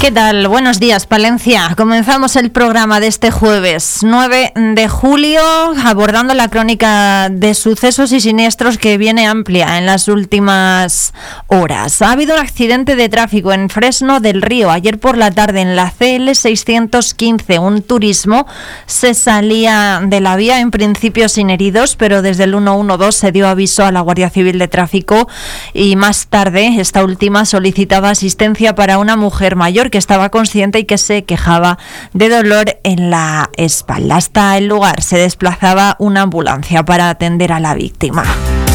¿Qué tal? Buenos días, Palencia. Comenzamos el programa de este jueves 9 de julio abordando la crónica de sucesos y siniestros que viene amplia en las últimas horas. Ha habido un accidente de tráfico en Fresno del Río ayer por la tarde en la CL 615. Un turismo se salía de la vía en principio sin heridos, pero desde el 112 se dio aviso a la Guardia Civil de Tráfico y más tarde esta última solicitaba asistencia para una mujer mayor que estaba consciente y que se quejaba de dolor en la espalda. Hasta el lugar se desplazaba una ambulancia para atender a la víctima.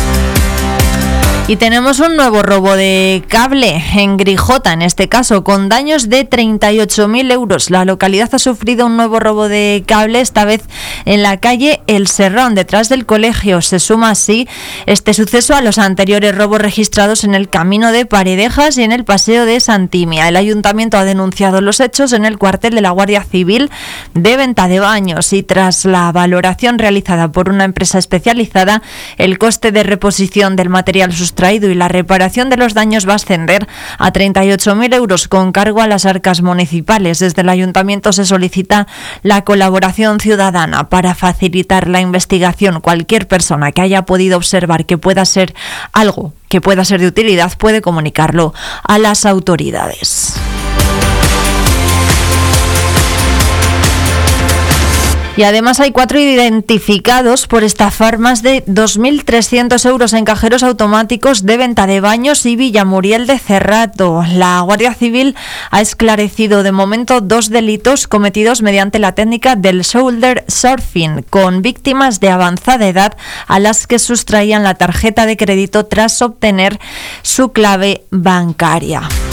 Y tenemos un nuevo robo de cable en Grijota, en este caso, con daños de 38.000 euros. La localidad ha sufrido un nuevo robo de cable, esta vez en la calle El Serrón, detrás del colegio. Se suma así este suceso a los anteriores robos registrados en el camino de Paredejas y en el paseo de Santimia. El ayuntamiento ha denunciado los hechos en el cuartel de la Guardia Civil de Ventadebaños y tras la valoración realizada por una empresa especializada, el coste de reposición del material sustraído y la reparación de los daños va a ascender a 38.000 euros con cargo a las arcas municipales. Desde el ayuntamiento se solicita la colaboración ciudadana para facilitar la investigación. Cualquier persona que haya podido observar que pueda ser algo que pueda ser de utilidad puede comunicarlo a las autoridades. Y además hay 4 identificados por estafar más de 2.300 euros en cajeros automáticos de Ventadebaños y Villamuriel de Cerrato. La Guardia Civil ha esclarecido de momento 2 delitos cometidos mediante la técnica del shoulder surfing con víctimas de avanzada edad a las que sustraían la tarjeta de crédito tras obtener su clave bancaria.